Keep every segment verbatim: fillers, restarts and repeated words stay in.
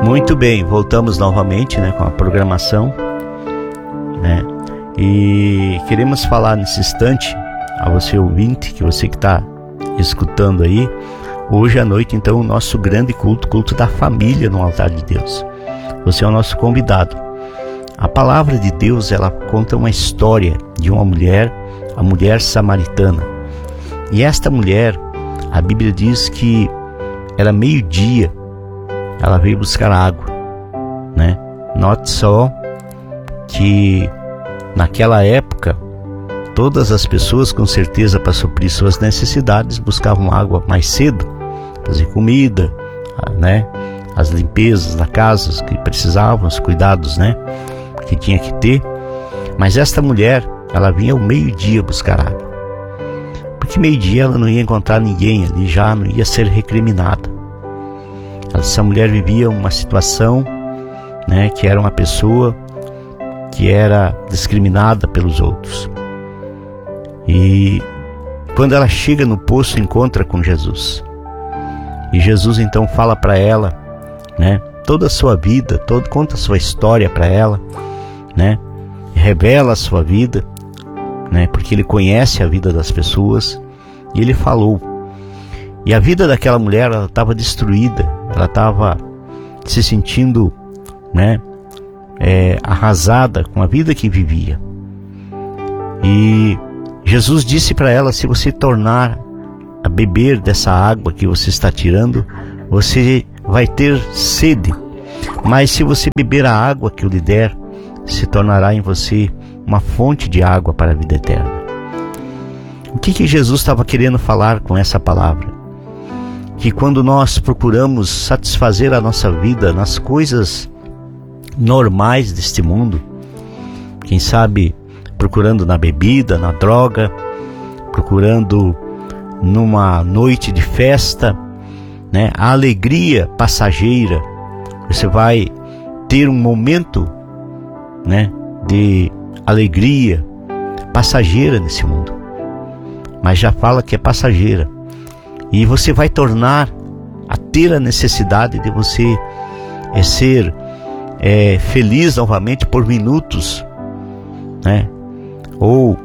Muito bem, voltamos novamente, né, com a programação, né, e queremos falar nesse instante a você ouvinte, que você que está escutando aí, hoje à noite então o nosso grande culto, culto da família no altar de Deus. Você é o nosso convidado. A palavra de Deus, ela conta uma história de uma mulher, a mulher samaritana. E esta mulher, a Bíblia diz que era meio-dia, ela veio buscar água, né? Note só que naquela época todas as pessoas, com certeza, para suprir suas necessidades, buscavam água mais cedo, fazer comida, né? As limpezas da casa que precisavam, os cuidados, né, que tinha que ter. Mas esta mulher, ela vinha ao meio-dia buscar água, porque meio-dia ela não ia encontrar ninguém ali, já não ia ser recriminada. Essa mulher vivia uma situação, né, que era uma pessoa que era discriminada pelos outros. E quando ela chega no poço, encontra com Jesus. E Jesus então fala para ela, né, toda a sua vida, todo, conta a sua história para ela, né, revela a sua vida, né, porque ele conhece a vida das pessoas. E ele falou. E a vida daquela mulher, ela estava destruída, ela estava se sentindo, né, é, arrasada com a vida que vivia. E Jesus disse para ela: se você tornar a beber dessa água que você está tirando, você vai ter sede, mas se você beber a água que eu lhe der, se tornará em você uma fonte de água para a vida eterna. O que que Jesus estava querendo falar com essa palavra? Que quando nós procuramos satisfazer a nossa vida nas coisas normais deste mundo, quem sabe procurando na bebida, na droga, procurando numa noite de festa, né, a alegria passageira, você vai ter um momento, né, de alegria passageira nesse mundo, mas já fala que é passageira. E você vai tornar a ter a necessidade de você é, ser é, feliz novamente por minutos, né? Ou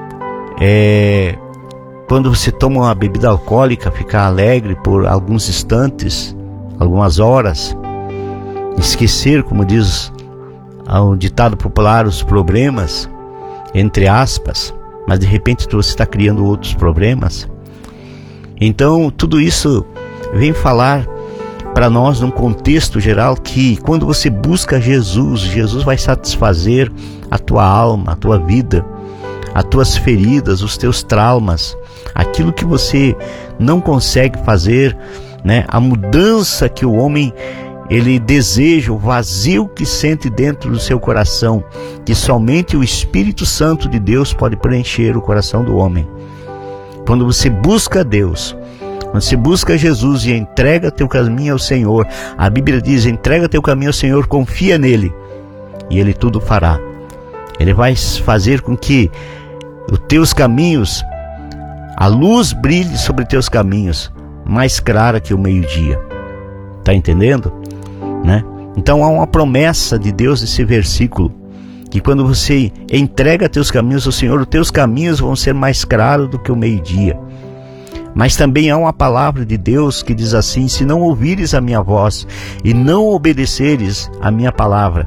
é, quando você toma uma bebida alcoólica, ficar alegre por alguns instantes, algumas horas, esquecer, como diz o ditado popular, os problemas, entre aspas, mas de repente você está criando outros problemas. Então tudo isso vem falar para nós num contexto geral que quando você busca Jesus, Jesus vai satisfazer a tua alma, a tua vida, as tuas feridas, os teus traumas, aquilo que você não consegue fazer, né? A mudança que o homem ele deseja, o vazio que sente dentro do seu coração, que somente o Espírito Santo de Deus pode preencher o coração do homem. Quando você busca Deus, quando você busca Jesus e entrega teu caminho ao Senhor, a Bíblia diz: entrega teu caminho ao Senhor, confia nele, e Ele tudo fará. Ele vai fazer com que os teus caminhos, a luz brilhe sobre teus caminhos, mais clara que o meio-dia. Está entendendo? Né? Então há uma promessa de Deus nesse versículo, que quando você entrega teus caminhos ao Senhor, os teus caminhos vão ser mais claros do que o meio-dia. Mas também há uma palavra de Deus que diz assim: se não ouvires a minha voz e não obedeceres a minha palavra,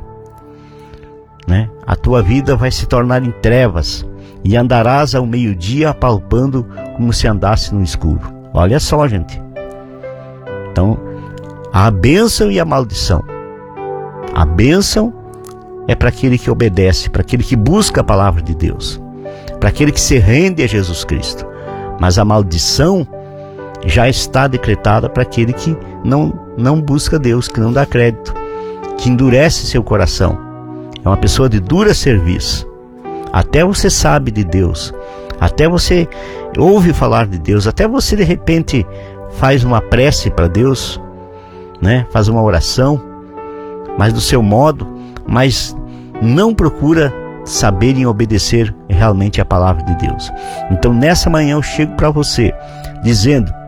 né, a tua vida vai se tornar em trevas, e andarás ao meio-dia apalpando como se andasse no escuro. Olha só, gente. Então, a bênção e a maldição. A bênção é para aquele que obedece, para aquele que busca a palavra de Deus, para aquele que se rende a Jesus Cristo. Mas a maldição já está decretada para aquele que não, não busca Deus, que não dá crédito, que endurece seu coração. É uma pessoa de dura serviço. Até você sabe de Deus, até você ouve falar de Deus, até você de repente faz uma prece para Deus, né? Faz uma oração, mas do seu modo, mas não procura saber e obedecer realmente a palavra de Deus. Então nessa manhã eu chego para você dizendo: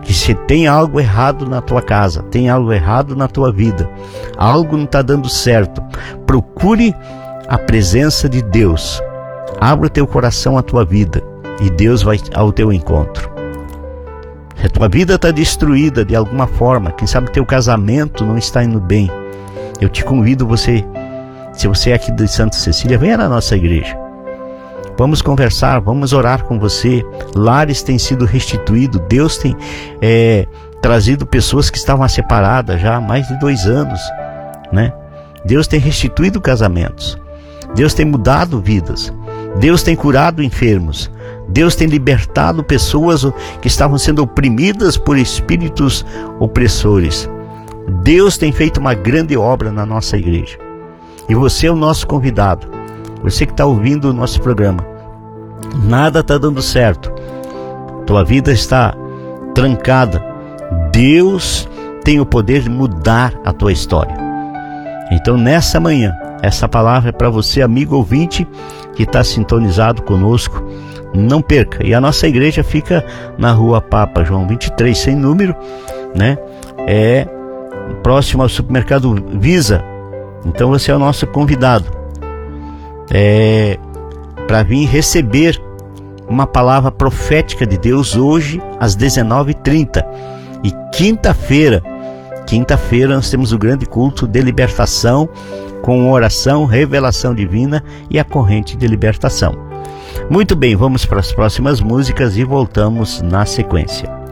que se tem algo errado na tua casa, tem algo errado na tua vida, algo não está dando certo, procure a presença de Deus. Abra o teu coração à tua vida e Deus vai ao teu encontro. Se a tua vida está destruída de alguma forma, quem sabe teu casamento não está indo bem, eu te convido, você, se você é aqui de Santa Cecília, venha na nossa igreja. Vamos conversar, vamos orar com você. Lares têm sido restituídos. Deus tem é, trazido pessoas que estavam separadas já há mais de dois anos, né? Deus tem restituído casamentos. Deus tem mudado vidas. Deus tem curado enfermos. Deus tem libertado pessoas que estavam sendo oprimidas por espíritos opressores. Deus tem feito uma grande obra na nossa igreja. E você é o nosso convidado. Você que está ouvindo o nosso programa. Nada está dando certo. Tua vida está trancada. Deus tem o poder de mudar a tua história. Então nessa manhã, essa palavra é para você, amigo ouvinte, que está sintonizado conosco. Não perca. E a nossa igreja fica na rua Papa João vinte e três, sem número, né? É próximo ao supermercado Visa. Então você é o nosso convidado. É, para vir receber uma palavra profética de Deus hoje às dezenove e trinta. E quinta-feira, quinta-feira nós temos o grande culto de libertação, com oração, revelação divina e a corrente de libertação. Muito bem, vamos para as próximas músicas e voltamos na sequência.